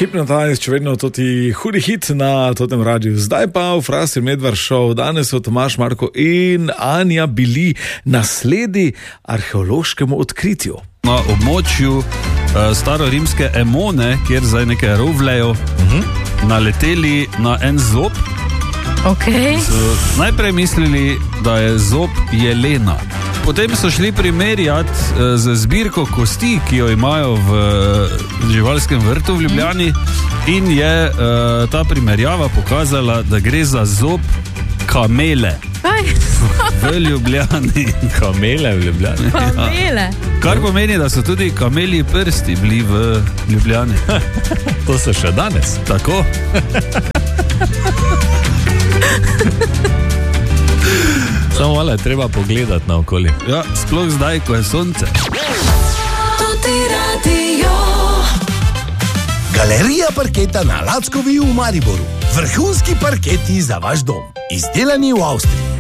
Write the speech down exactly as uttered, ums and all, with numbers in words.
Hypnotize, če vedno to ti hudi hit na totem radiju. Zdaj pa v Frasi Medvar Show. Danes so Tomaž, Marko in Anja bili nasledi arheološkemu odkritju. Na območju uh, starorimske Emone, kjer zdaj nekaj rovljajo, uh-huh. naleteli na en zob. Okay. So najprej mislili, da je zob jelena. Potem so šli primerjati uh, z zbirko kosti, ki jo imajo v uh, živalskem vrtu v Ljubljani, in je uh, ta primerjava pokazala, da gre za zob kamele. V Ljubljani. Kamele v Ljubljani. Kamele. Ja. Kar pomeni, da so tudi kamelji prsti bili v Ljubljani. To so še danes. Tako. Samo malo je treba pogledati na okolje. Ja, sploh zdaj, ko je sonce. Galerija parketa na Lackovi v Mariboru. Vrhunski parketi za vaš dom. Izdelani v Avstriji.